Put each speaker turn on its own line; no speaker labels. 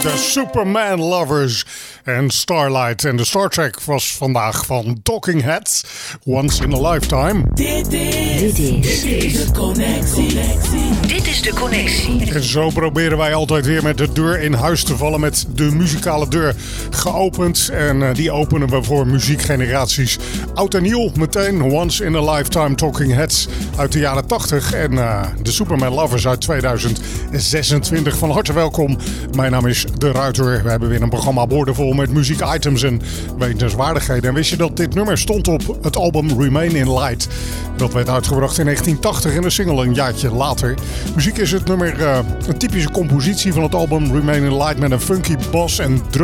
De Superman Lovers en Starlight. En de Star Trek was vandaag van Talking Heads. Once in a Lifetime.
Dit is de connectie. Dit is de connectie.
En zo proberen wij altijd weer met de deur in huis te vallen. Met de muzikale deur geopend. En die openen we voor muziekgeneraties. Oud en nieuw meteen. Once in a Lifetime Talking Heads uit de jaren 80. En de Superman Lovers uit 2026. Van harte welkom. Mijn naam is De Ruiter. We hebben weer een programma boordevol met muziekitems en wetenswaardigheden. En wist je dat dit nummer stond op het album Remain in Light? Dat werd uitgebracht in 1980 en de single een jaartje later. Muziek is het nummer een typische compositie van het album Remain in Light met een funky bas en drum.